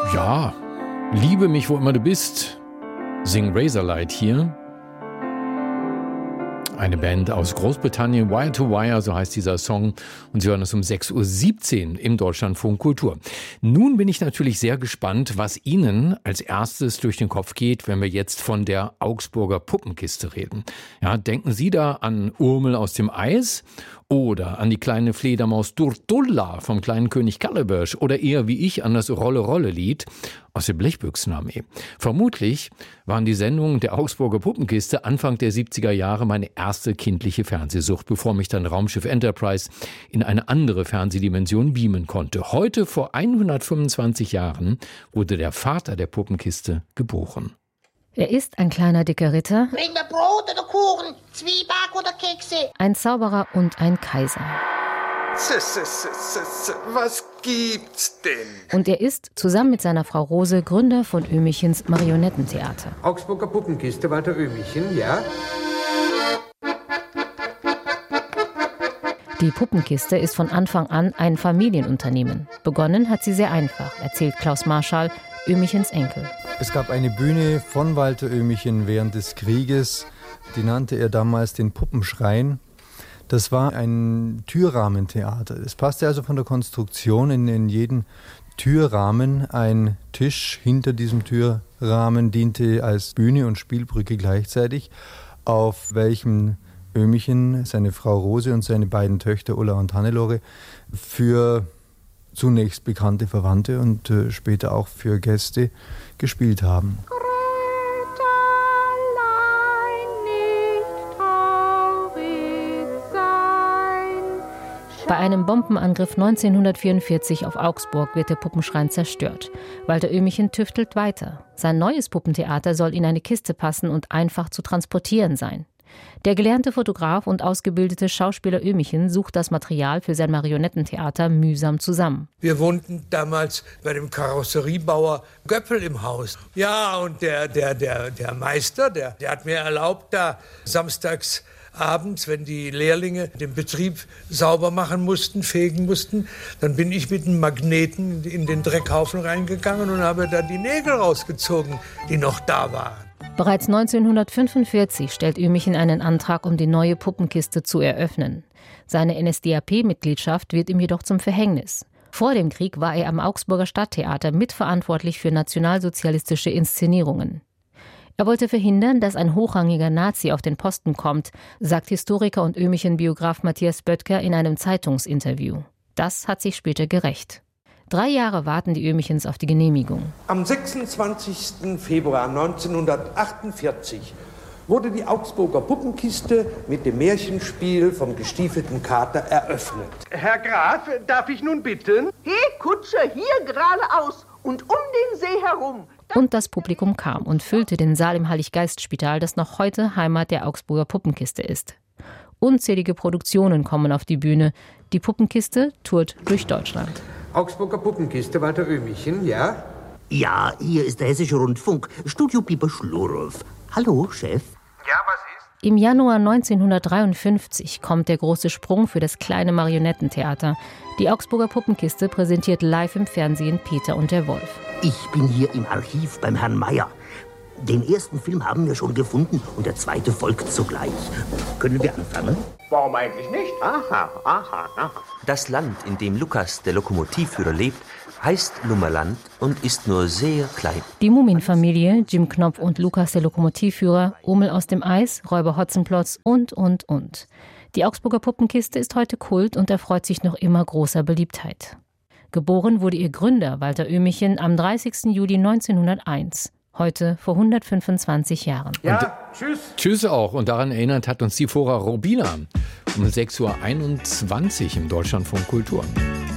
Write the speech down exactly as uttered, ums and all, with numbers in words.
Ja, liebe mich, wo immer du bist. Sing Razorlight hier. Eine Band aus Großbritannien, Wire to Wire, so heißt dieser Song. Und Sie hören es um sechs Uhr siebzehn im Deutschlandfunk Kultur. Nun bin ich natürlich sehr gespannt, was Ihnen als erstes durch den Kopf geht, wenn wir jetzt von der Augsburger Puppenkiste reden. Ja, denken Sie da an Urmel aus dem Eis oder an die kleine Fledermaus Durtulla vom kleinen König Calabash oder eher wie ich an das Rolle-Rolle-Lied aus der Blechbüchsenarmee. Vermutlich waren die Sendungen der Augsburger Puppenkiste Anfang der siebziger Jahre meine erste kindliche Fernsehsucht, bevor mich dann Raumschiff Enterprise in eine andere Fernsehdimension beamen konnte. Heute, vor hundertfünfundzwanzig Jahren, wurde der Vater der Puppenkiste geboren. Er ist ein kleiner dicker Ritter, Bring mir Brot oder Kuchen, Zwieback oder Kekse. ein Zauberer und ein Kaiser. Was gibt's denn? Und er ist, zusammen mit seiner Frau Rose, Gründer von Öhmichens Marionettentheater. Augsburger Puppenkiste, Walter Öhmichen, ja? Die Puppenkiste ist von Anfang an ein Familienunternehmen. Begonnen hat sie sehr einfach, erzählt Klaus Marschall, Öhmichens Enkel. Es gab eine Bühne von Walter Öhmichen während des Krieges, die nannte er damals den Puppenschrein. Das war ein Türrahmentheater. Es passte also von der Konstruktion in, in jeden Türrahmen. Ein Tisch hinter diesem Türrahmen diente als Bühne und Spielbrücke gleichzeitig, auf welchem Öhmichen, seine Frau Rose und seine beiden Töchter Ulla und Hannelore für zunächst bekannte Verwandte und äh, später auch für Gäste gespielt haben. Bei einem Bombenangriff neunzehnhundertvierundvierzig auf Augsburg wird der Puppenschrein zerstört. Walter Öhmichen tüftelt weiter. Sein neues Puppentheater soll in eine Kiste passen und einfach zu transportieren sein. Der gelernte Fotograf und ausgebildete Schauspieler Öhmichen sucht das Material für sein Marionettentheater mühsam zusammen. Wir wohnten damals bei dem Karosseriebauer Göppel im Haus. Ja, und der, der, der, der Meister, der, der hat mir erlaubt, da samstags abends, wenn die Lehrlinge den Betrieb sauber machen mussten, fegen mussten, dann bin ich mit einem Magneten in den Dreckhaufen reingegangen und habe da die Nägel rausgezogen, die noch da waren. Bereits neunzehnhundertfünfundvierzig stellt Öhmichen einen Antrag, um die neue Puppenkiste zu eröffnen. Seine N S D A P-Mitgliedschaft wird ihm jedoch zum Verhängnis. Vor dem Krieg war er am Augsburger Stadttheater mitverantwortlich für nationalsozialistische Inszenierungen. Er wollte verhindern, dass ein hochrangiger Nazi auf den Posten kommt, sagt Historiker und Öhmichen-Biograf Matthias Böttger in einem Zeitungsinterview. Das hat sich später gerächt. Drei Jahre warten die Öhmichens auf die Genehmigung. Am sechsundzwanzigsten Februar neunzehnhundertachtundvierzig wurde die Augsburger Puppenkiste mit dem Märchenspiel vom gestiefelten Kater eröffnet. Herr Graf, darf ich nun bitten? Hey, Kutsche, hier geradeaus und um den See herum. Und das Publikum kam und füllte den Saal im Heilig-Geist-Spital, das noch heute Heimat der Augsburger Puppenkiste ist. Unzählige Produktionen kommen auf die Bühne. Die Puppenkiste tourt durch Deutschland. Augsburger Puppenkiste, Walter Öhmichen, ja? Ja, hier ist der Hessische Rundfunk, Studio Pieper Schlurf. Hallo, Chef. Ja, was ist? Im Januar neunzehnhundertdreiundfünfzig kommt der große Sprung für das kleine Marionettentheater. Die Augsburger Puppenkiste präsentiert live im Fernsehen Peter und der Wolf. Ich bin hier im Archiv beim Herrn Meier. Den ersten Film haben wir schon gefunden und der zweite folgt sogleich. Können wir anfangen? Warum eigentlich nicht? Aha, aha, aha. Das Land, in dem Lukas, der Lokomotivführer, lebt, heißt Lummerland und ist nur sehr klein. Die Mumienfamilie, Jim Knopf und Lukas, der Lokomotivführer, Urmel aus dem Eis, Räuber Hotzenplotz und, und, und. Die Augsburger Puppenkiste ist heute Kult und erfreut sich noch immer großer Beliebtheit. Geboren wurde ihr Gründer, Walter Öhmichen, am dreißigsten Juli neunzehnhunderteins. Heute vor hundertfünfundzwanzig Jahren. Ja, tschüss. Tschüss auch. Und daran erinnert hat uns die Fora Robina um sechs Uhr einundzwanzig im Deutschlandfunk Kultur.